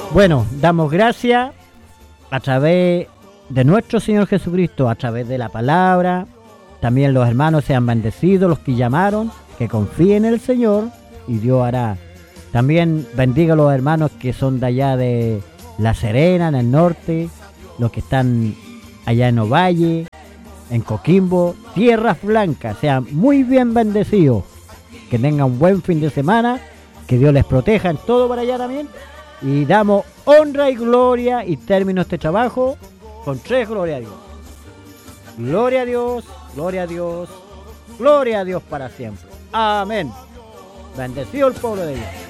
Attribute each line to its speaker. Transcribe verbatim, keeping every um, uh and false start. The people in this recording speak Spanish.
Speaker 1: Bueno, damos gracias a través de nuestro Señor Jesucristo, a través de la palabra. También los hermanos sean bendecidos, los que llamaron, que confíen en el Señor y Dios hará. También bendiga a los hermanos que son de allá de La Serena, en el norte, los que están allá en Ovalle, en Coquimbo, Tierras Blancas. Sean muy bien bendecidos, que tengan un buen fin de semana, que Dios les proteja en todo para allá también. Y damos honra y gloria y termino este trabajo con tres gloria a Dios. Gloria a Dios, gloria a Dios, gloria a Dios para siempre. Amén. Bendecido el pueblo de Dios.